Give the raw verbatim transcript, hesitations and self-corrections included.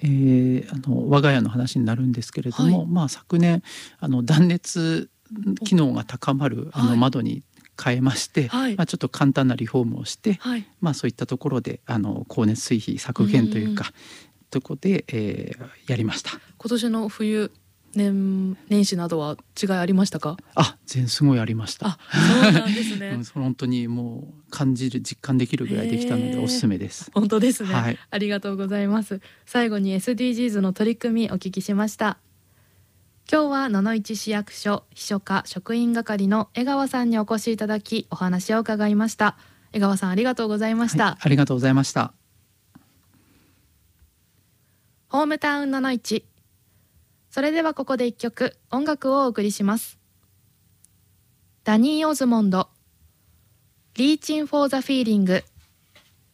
えー、あの我が家の話になるんですけれども、はい、まあ、昨年あの断熱機能が高まるあの窓に変えまして、はい、まあ、ちょっと簡単なリフォームをして、はい、まあ、そういったところであの光熱水費削減というか、ところで、えー、やりました。 今年の冬 年, 年始などは違いありましたか？ あ、全すごいありました。 あ、そうなんですね。 うん、本当にもう感じる実感できるぐらいできたのでおすすめです。 本当ですね、 はい、 ありがとうございます。最後に エスディージーズ の取り組みお聞きしました。今日は野々市市役所秘書課職員係の江川さんにお越しいただきお話を伺いました。江川さん、ありがとうございました。 はい、ありがとうございました。 ホームタウン野々市、それではここで一曲音楽をお送りします。ダニー・オズモンド、リーチン・フォー・ザ・フィーリング。